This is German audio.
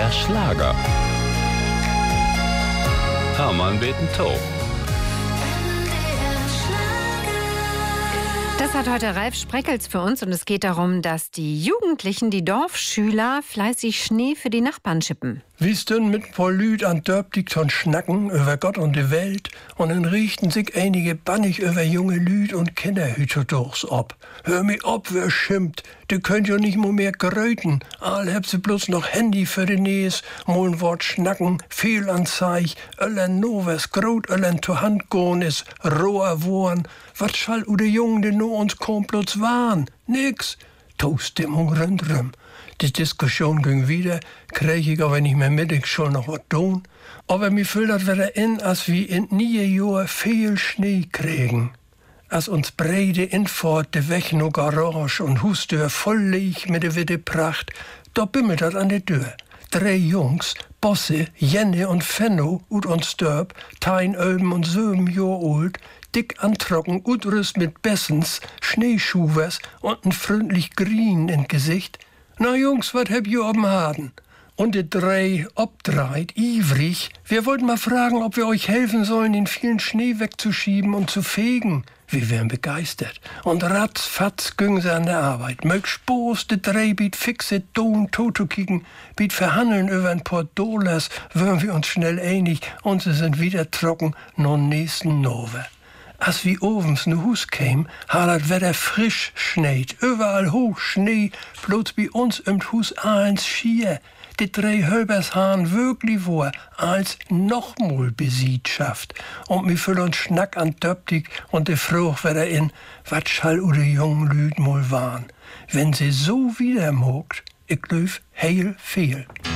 MDR Schlager. Hermann Betentow. Das hat heute Ralf Spreckels für uns und es geht darum, dass die Jugendlichen, die Dorfschüler, fleißig Schnee für die Nachbarn schippen. Wie's denn mit paar Lüd an Dörpdig von schnacken über Gott und die Welt und dann richten sich einige bannig über junge Lüd und Kinderhüter durchs ob. Hör mi ob, wer schimpft, die könnt ja nicht mehr gröten, all habt sie bloß noch Handy für die Näs, mal ein Wort schnacken, Fehlanzeig, öllen novers, grot öllen to Hand goen is, roher Wohren, wat schall u de Jungen, die no uns Komplots waren? Nix. Toaststimmung rundrum. Die Diskussion ging wieder, krieg ich aber nicht mehr mit, ich soll noch was tun. Aber mir füllt das wieder in, als wir in nie Jahr viel Schnee kriegen. Als uns breite Infort de Weg no Garage und Hustür voll leeg mit de witte Pracht, da bimmelt dat an de Tür. 3 Jungs, Bosse, Jenne und Fenno, ut uns Dörp, 10 Öben und 7 Jahr alt, dick antrocken, utrüst mit Bessens, Schneeschuhwers und n freundlich Grien in Gesicht. Na Jungs, wat heb ihr ob'n Haden? Und die 3 obdreit, ivrig. Wir wollten mal fragen, ob wir euch helfen sollen, den vielen Schnee wegzuschieben und zu fegen. Wir wären begeistert. Und ratzfatz gingen sie an der Arbeit. Mög Spoß, die 3 biet fixe Don Toto kicken, biet verhandeln über ein paar Dollars, wären wir uns schnell einig und sie sind wieder trocken, nun nächsten Nove. Als wie ovens ne Hus käm, hat das Wetter frisch schneit, überall hoch Schnee, bloß bei uns im Hus eins schier. Die 3 Hölbers haben wirklich vor, als nochmal Besietschaft. Und mir füllen uns Schnack an Döptig und de Frucht wieder in, wat schall u de jungen Lüd mal waren. Wenn sie so wieder mogt, ich löf heil viel.